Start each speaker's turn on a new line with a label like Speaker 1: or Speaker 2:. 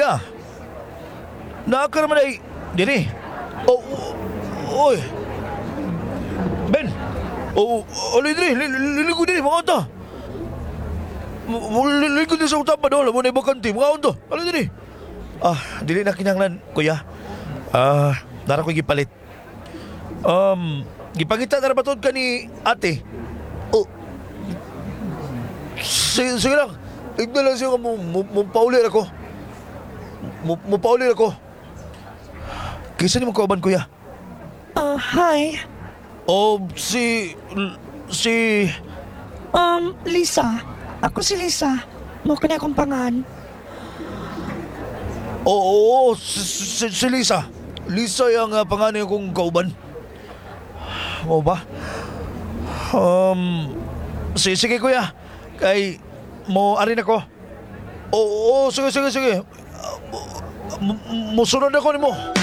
Speaker 1: kuya. Naaka naman ay... Dini. Oh, oy. Ben. Oh, alay dini. Liligo dini, mga ata. Liligo dini sa utapa doon. Muna ibakanti, mga ata. Alay dini. Dili na kinanglan, kuya. Nara ko gipalit. Gipangita na rabatod ka ni ate. Oh. Sige lang. Igna lang siya mo paulir ako. Mo paulir ako. Kisa ni mo kauban, kuya?
Speaker 2: Hi.
Speaker 1: Si...
Speaker 2: Lisa. Ako si Lisa. Mo ka na akong pangan.
Speaker 1: Oo, si Lisa. Lisa yung panganay kong kauban. Oo ba? Sige, kuya. Kay mo arin ako. Oo, sige. Musunod ako ni mo.